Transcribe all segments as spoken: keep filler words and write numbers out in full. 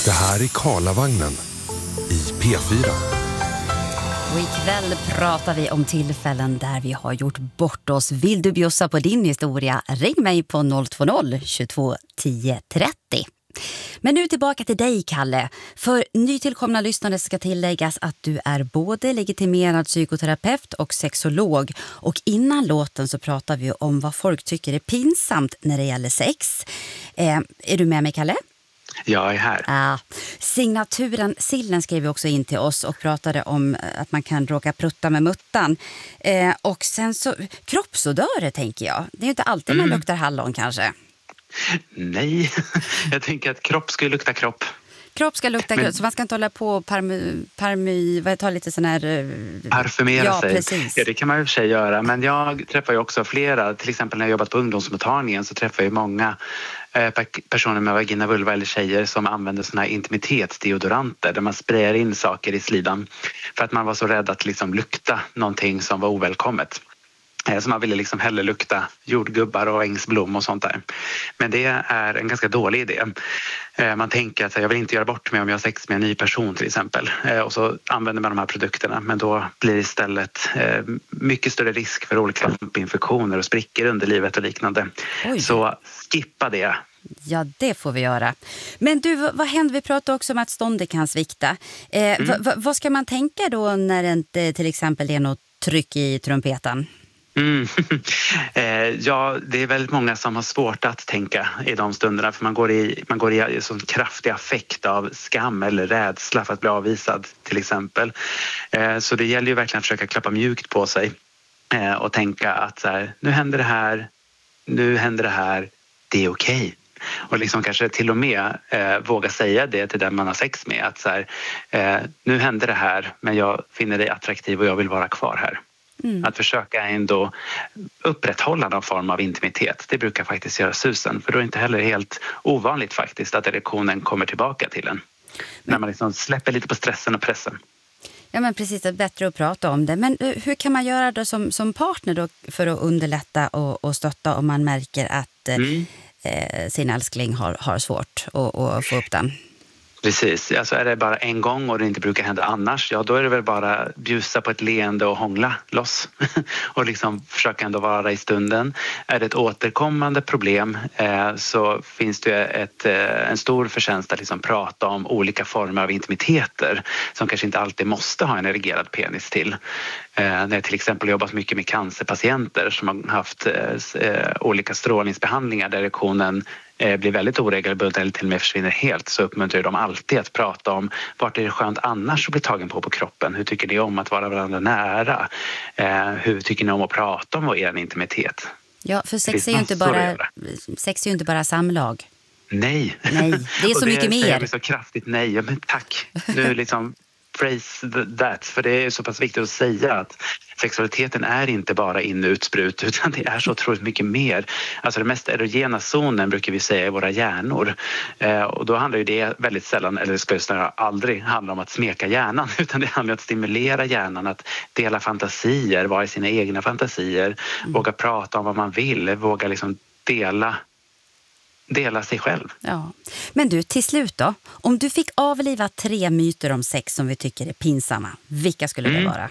Det här är Karlavagnen i P fyra. Och ikväll pratar vi om tillfällen där vi har gjort bort oss. Vill du bjussa på din historia? Ring mig på noll två noll tjugotvå tio trettio. Men nu tillbaka till dig, Kalle. För nytillkomna lyssnare ska tilläggas att du är både legitimerad psykoterapeut och sexolog. Och innan låten så pratar vi om vad folk tycker är pinsamt när det gäller sex. Eh, är du med mig, Kalle? Jag är här. Ja. Signaturen Sillen skrev vi också in till oss och pratade om att man kan råka prutta med muttan. Eh, och sen så, kroppsodörer tänker jag. Det är ju inte alltid man Mm. luktar hallon kanske. Nej, jag tänker att kropp ska lukta kropp. Kropp ska lukta, Men- så man ska inte hålla på och parmy, parmy, vad heter lite sån här... eh, Parfymera ja, sig. Precis. Ja, det kan man ju i och för sig göra. Men jag träffar ju också flera. Till exempel när jag jobbat på ungdomsmottagningen så träffar jag ju många eh, pe- personer med vagina, vulva eller tjejer som använder såna här intimitetsdeodoranter där man sprayar in saker i slidan för att man var så rädd att liksom lukta någonting som var ovälkommet. Eh, Så man ville liksom hellre lukta jordgubbar och ängsblom och sånt där. Men det är en ganska dålig idé. Eh, Man tänker att jag vill inte göra bort mig om jag har sex med en ny person till exempel. Eh, Och så använder man de här produkterna. Men då blir det istället eh, mycket större risk för olika infektioner och sprickor under livet och liknande. Oj. Så skippa det. Ja, det får vi göra. Men du, vad, vad händer? Vi pratade också om att ståndet kan svikta. Eh, Mm. va, va, vad ska man tänka då när det inte till exempel är något tryck i trumpeten? Mm. eh, ja, det är väldigt många som har svårt att tänka i de stunderna för man går i, man går i sån kraftig affekt av skam eller rädsla för att bli avvisad till exempel. Eh, så det gäller ju verkligen att försöka klappa mjukt på sig eh, och tänka att så här, nu händer det här, nu händer det här, det är okej. Och liksom kanske till och med eh, våga säga det till den man har sex med att så här, eh, nu händer det här men jag finner dig attraktiv och jag vill vara kvar här. Mm. Att försöka ändå upprätthålla någon form av intimitet. Det brukar faktiskt göra susen. För då är det inte heller helt ovanligt faktiskt att erektionen kommer tillbaka till en. När man liksom släpper lite på stressen och pressen. Ja, men precis, det är bättre att prata om det. Men eh, hur kan man göra då som, som partner då för att underlätta och, och stötta om man märker att eh, Mm. eh, sin älskling har, har svårt att, att få upp den? Precis, alltså är det bara en gång och det inte brukar hända annars, ja då är det väl bara bjussa på ett leende och hångla loss och liksom försöka ändå vara i stunden. Är det ett återkommande problem eh, så finns det ett, eh, en stor förtjänst att liksom prata om olika former av intimiteter som kanske inte alltid måste ha en erigerad penis till. Eh, när jag till exempel jobbat mycket med cancerpatienter som har haft eh, olika strålningsbehandlingar där erektionen eh, blir väldigt oregelbunden eller till och med försvinner helt, så uppmuntrar de alltid att prata om vart är det skönt annars att bli tagen på på kroppen. Hur tycker ni om att vara varandra nära? Eh, hur tycker ni om att prata om er intimitet? Ja, för Det sex finns är ju inte massor att bara, göra. sex är ju inte bara samlag. Nej. Nej, det är så Och mycket säger mer. vi så kraftigt nej. Ja, men tack. Nu liksom praise that. För det är så pass viktigt att säga att sexualiteten är inte bara in- och utsprut utan det är så otroligt mycket mer. Alltså den mest erogena zonen brukar vi säga är våra hjärnor. Eh, och då handlar ju det väldigt sällan, eller ska jag snarare aldrig handla om att smeka hjärnan utan det handlar om att stimulera hjärnan, att dela fantasier, vara i sina egna fantasier, Mm. våga prata om vad man vill, våga liksom dela dela sig själv. Ja. Men du, till slut då. Om du fick avliva tre myter om sex som vi tycker är pinsamma, vilka skulle det Mm. vara?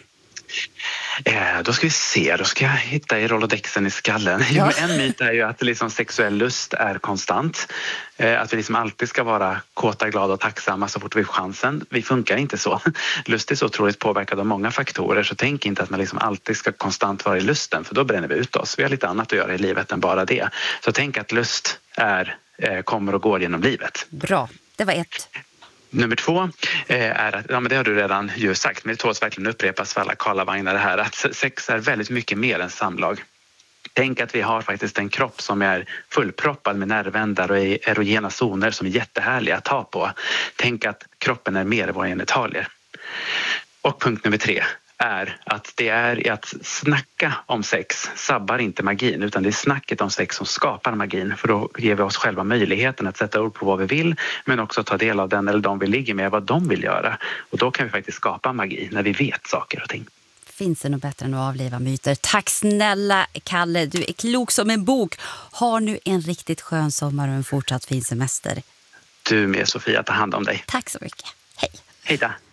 Eh, då ska vi se, då ska jag hitta i rolodexen i skallen. Ja. Ja. En myt är ju att liksom sexuell lust är konstant. Eh, att vi liksom alltid ska vara kåta, glada och tacksamma så fort vi får chansen. Vi funkar inte så. Lust är så otroligt påverkad av många faktorer, så tänk inte att man liksom alltid ska konstant vara i lusten, för då bränner vi ut oss. Vi har lite annat att göra i livet än bara det. Så tänk att lust är, eh, kommer och går genom livet. Bra, det var ett. Nummer två eh, är att, ja men det har du redan ju sagt, men det tåls verkligen upprepas för alla Karlavagnar det här, att sex är väldigt mycket mer än samlag. Tänk att vi har faktiskt en kropp som är fullproppad med nervändar och erogena zoner som är jättehärliga att ta på. Tänk att kroppen är mer än våra genitalier. Och punkt nummer tre är att det är att snacka om sex sabbar inte magin, utan det är snacket om sex som skapar magin, för då ger vi oss själva möjligheten att sätta ord på vad vi vill, men också ta del av den eller de vi ligger med, vad de vill göra, och då kan vi faktiskt skapa magi när vi vet saker och ting. Finns det något bättre än att avliva myter? Tack snälla Kalle, du är klok som en bok. Har nu en riktigt skön sommar och en fortsatt fin semester. du med, Sofia. Ta hand om dig. Tack så mycket. Hej. Hej då.